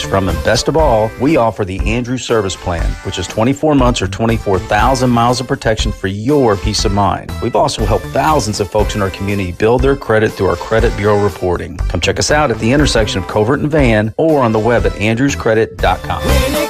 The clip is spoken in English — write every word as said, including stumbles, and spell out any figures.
from. And best of all, we offer the Andrews Service Plan, which is twenty-four months or twenty-four thousand miles of protection for your peace of mind. We've also helped thousands of folks in our community build their credit through our credit bureau reporting. Come check us out at the intersection of Covert and Van or on the web at andrews credit dot com.